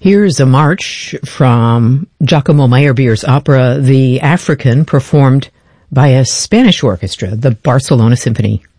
Here's a march from Giacomo Meyerbeer's opera The African, performed by a Spanish orchestra, the Barcelona Symphony.